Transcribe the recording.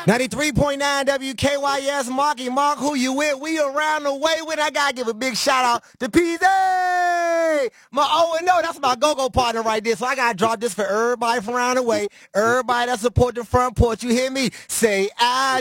93.9 WKYS, Marky Mark, who you with? We around the way with. I gotta give a big shout out to PZ. No, that's my go-go partner right there. So I gotta drop this for everybody from around the way. Everybody that support the front porch. You hear me? Say I